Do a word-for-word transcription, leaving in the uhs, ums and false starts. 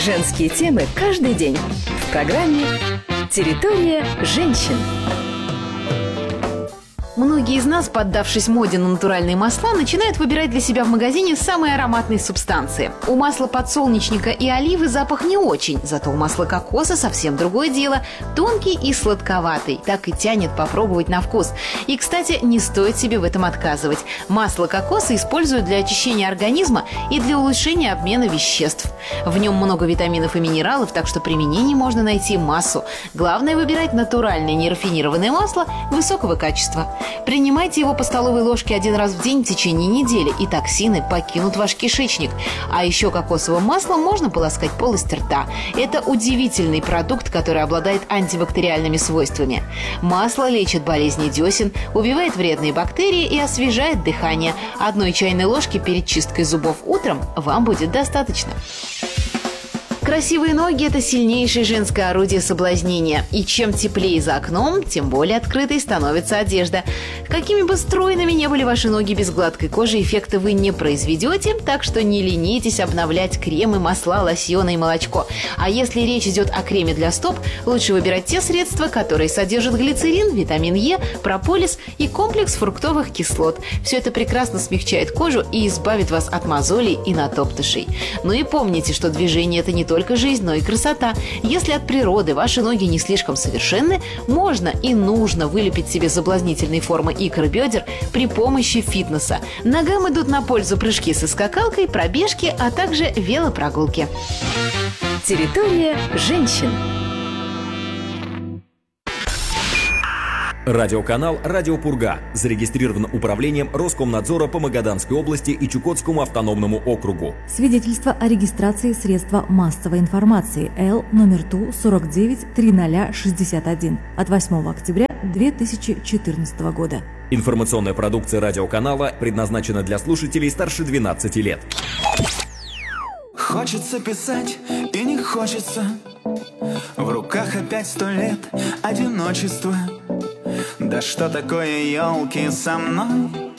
Женские темы каждый день в программе «Территория женщин». Многие из нас, поддавшись моде на натуральные масла, начинают выбирать для себя в магазине самые ароматные субстанции. У масла подсолнечника и оливы запах не очень, зато у масла кокоса совсем другое дело. Тонкий и сладковатый. Так и тянет попробовать на вкус. И, кстати, не стоит себе в этом отказывать. Масло кокоса используют для очищения организма и для улучшения обмена веществ. В нем много витаминов и минералов, так что применений можно найти массу. Главное выбирать натуральное нерафинированное масло высокого качества. Принимайте его по столовой ложке один раз в день в течение недели, и токсины покинут ваш кишечник. А еще кокосовым маслом можно полоскать полость рта. Это удивительный продукт, который обладает антибактериальными свойствами. Масло лечит болезни десен, убивает вредные бактерии и освежает дыхание. Одной чайной ложки перед чисткой зубов утром вам будет достаточно. Красивые ноги – это сильнейшее женское орудие соблазнения. И чем теплее за окном, тем более открытой становится одежда. Какими бы стройными не были ваши ноги, без гладкой кожи эффекта вы не произведете, так что не ленитесь обновлять кремы, масла, лосьоны и молочко. А если речь идет о креме для стоп, лучше выбирать те средства, которые содержат глицерин, витамин Е, прополис и комплекс фруктовых кислот. Все это прекрасно смягчает кожу и избавит вас от мозолей и натоптышей. Ну и помните, что движение – это не только жизнь, но и красота. Если от природы ваши ноги не слишком совершенны, можно и нужно вылепить себе соблазнительные формы икр и бедер при помощи фитнеса. Ногам идут на пользу прыжки со скакалкой, пробежки, а также велопрогулки. Территория женщин. Радиоканал «Радио Пурга» зарегистрирован управлением Роскомнадзора по Магаданской области и Чукотскому автономному округу. Свидетельство о регистрации средства массовой информации Л номер Ту сорок девять триста шестьдесят один от восьмого октября две тысячи четырнадцатого года. Информационная продукция радиоканала предназначена для слушателей старше двенадцати лет. Хочется писать и не хочется. В руках опять сто лет одиночества. Да что такое, елки, со мной?